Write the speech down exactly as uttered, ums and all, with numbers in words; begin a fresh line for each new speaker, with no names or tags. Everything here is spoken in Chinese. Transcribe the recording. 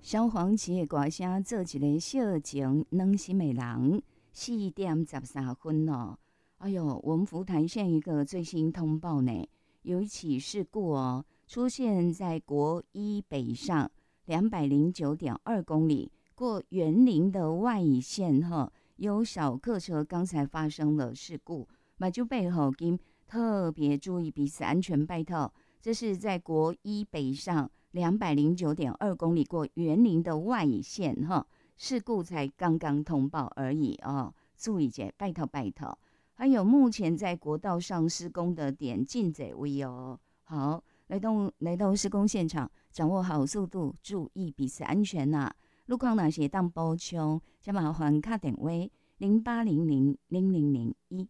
萧煌奇的歌声做一个小情暖心的人，四点十三分哦。哎呦，文福台县一个最新通报呢，有一起事故哦，出现在国一北上两百零九点二公里过园林的外线哈，有小客车刚才发生了事故，马就背后经特别注意彼此安全，拜托。这是在国一北上两百零九点二公里过园林的外线哈，事故才刚刚通报而已哦，注意些，拜托拜托。还有目前在国道上施工的点进这位哦，好，来到来到施工现场，掌握好速度，注意彼此安全呐、啊。路况哪些当补充，就麻烦打电话零八零零零零零一。